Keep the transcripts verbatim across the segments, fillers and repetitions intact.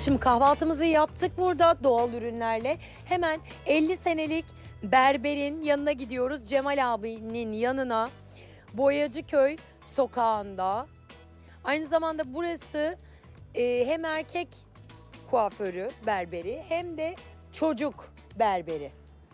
Şimdi kahvaltımızı yaptık burada doğal ürünlerle. Hemen elli senelik berberin yanına gidiyoruz. Cemal abinin yanına. Boyacıköy sokağında. Aynı zamanda burası e, hem erkek kuaförü, berberi hem de çocuk berberi.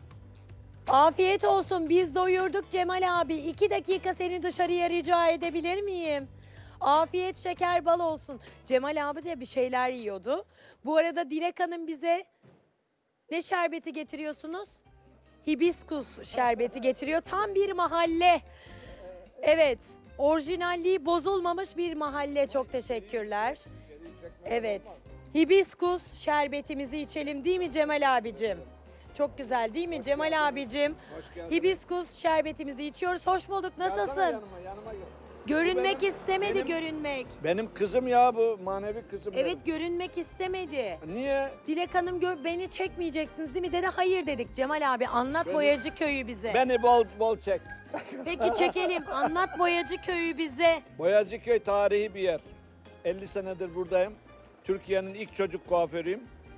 Afiyet olsun, biz doyurduk Cemal abi. İki dakika seni dışarıya rica edebilir miyim? Afiyet şeker bal olsun. Cemal abi de bir şeyler yiyordu. Bu arada Dilek Hanım bize ne şerbeti getiriyorsunuz? Hibiskus şerbeti getiriyor. Tam bir mahalle. Evet, orijinalliği bozulmamış bir mahalle. Çok teşekkürler. Evet, hibiskus şerbetimizi içelim değil mi Cemal abicim? Çok güzel değil mi Cemal abicim? Hibiskus şerbetimizi içiyoruz. Hoş bulduk. Nasılsın? Yanıma, yanıma gel. Görünmek Benim- istemedi benim- görünmek. Benim kızım ya bu manevi kızım. Evet, görünmek istemedi. benim. Niye? Dilek Hanım gö- beni çekmeyeceksiniz değil mi dedi. Hayır dedik Cemal abi, anlat Beni- Boyacıköy'ü bize. Beni bol bol çek. Peki çekelim, anlat Boyacıköy'ü bize. Boyacıköy tarihi bir yer. elli senedir buradayım. Türkiye'nin ilk çocuk kuaförüyüm.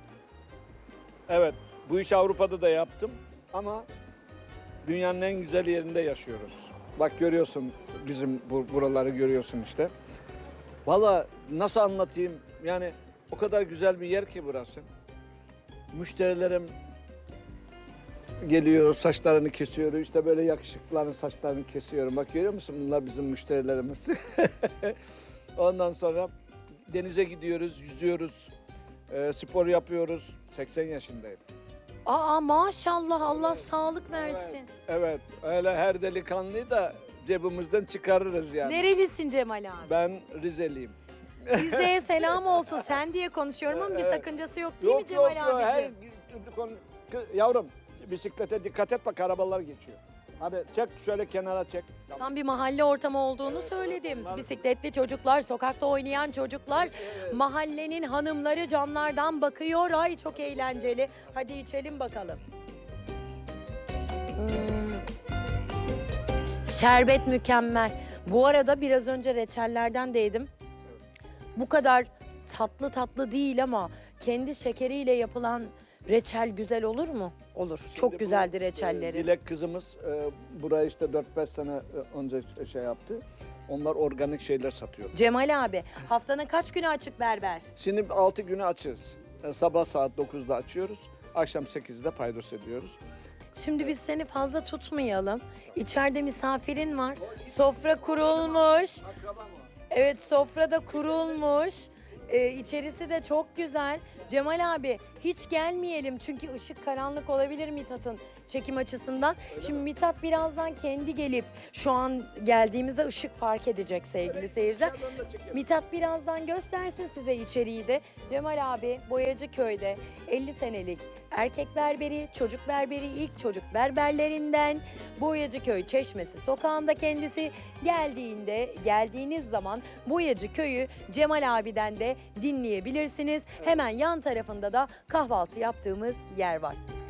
Evet, bu işi Avrupa'da da yaptım ama dünyanın en güzel yerinde yaşıyoruz. Bak görüyorsun bizim bu, buraları görüyorsun işte. Valla nasıl anlatayım yani o kadar güzel bir yer ki burası. Müşterilerim geliyor, saçlarını kesiyor. İşte böyle yakışıklıların saçlarını kesiyorum. Bak görüyor musun? Bunlar bizim müşterilerimiz. Ondan sonra denize gidiyoruz, yüzüyoruz, e, spor yapıyoruz. seksen yaşındayım. Aa maşallah, Allah sağlık versin. Evet, öyle her delikanlıyı da cebimizden çıkarırız yani. Nerelisin Cemal abi? Ben Rizeliyim. Rize'ye selam olsun. Sen diye konuşuyorum ama bir Evet. sakıncası yok değil mi Yok Cemal yok yok. Her abicim? türlü konu... Kı- Yavrum bisiklete dikkat et bak arabalar geçiyor. Hadi çek şöyle kenara çek. Tam bir mahalle ortamı olduğunu söyledim. Bisikletli çocuklar, sokakta oynayan çocuklar, mahallenin hanımları camlardan bakıyor. Ay çok eğlenceli. Hadi içelim bakalım. Hmm. Şerbet mükemmel. Bu arada biraz önce reçellerden de yedim. Bu kadar tatlı tatlı değil ama kendi şekeriyle yapılan reçel güzel olur mu? Olur. Çok Şimdi güzeldi bu, reçelleri. e, Dilek kızımız e, buraya işte dört beş sene e, önce şey yaptı. Onlar organik şeyler satıyor. Cemal abi, haftanın kaç günü açık berber? Şimdi altı günü açığız. E, sabah saat dokuzda açıyoruz. Akşam sekizde paydos ediyoruz. Şimdi biz seni fazla tutmayalım. İçeride misafirin var. Sofra kurulmuş. Evet, sofra da kurulmuş. Ee, içerisi de çok güzel. Cemal abi hiç gelmeyelim çünkü ışık karanlık olabilir Mithat'ın çekim açısından. Şimdi Mithat birazdan kendi gelip şu an geldiğimizde ışık fark edecek sevgili seyirciler. Mithat birazdan göstersin size içeriği de. Cemal abi Boyacıköy'de elli senelik erkek berberi, çocuk berberi, ilk çocuk berberlerinden. Boyacıköy Çeşmesi sokağında kendisi. Geldiğinde, geldiğiniz zaman Boyacıköy'ü Cemal abiden de dinleyebilirsiniz. Hemen yan tarafında da kahvaltı yaptığımız yer var.